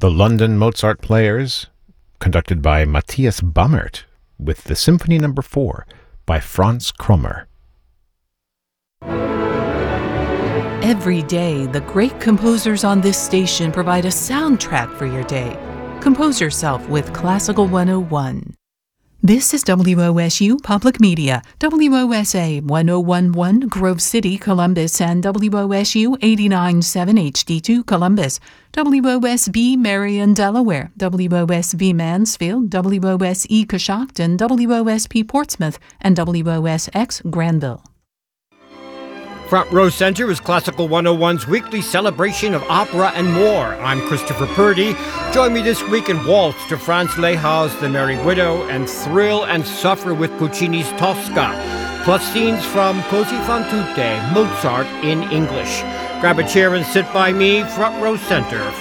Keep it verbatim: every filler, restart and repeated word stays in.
The London Mozart Players, conducted by Matthias Bammert, with the Symphony Number four by Franz Krommer. Every day, the great composers on this station provide a soundtrack for your day. Compose yourself with Classical one oh one. This is W O S U Public Media, W O S A one oh one point one Grove City, Columbus, and W O S U eighty-nine point seven H D two Columbus, W O S B Marion, Delaware, W O S B Mansfield, W O S E Coshocton, W O S P Portsmouth, and W O S X Granville. Front Row Center is Classical one oh one's weekly celebration of opera and more. I'm Christopher Purdy. Join me this week in Waltz to Franz Lehau's The Merry Widow and Thrill and Suffer with Puccini's Tosca, plus scenes from Così fan tutte, Mozart in English. Grab a chair and sit by me, Front Row Center,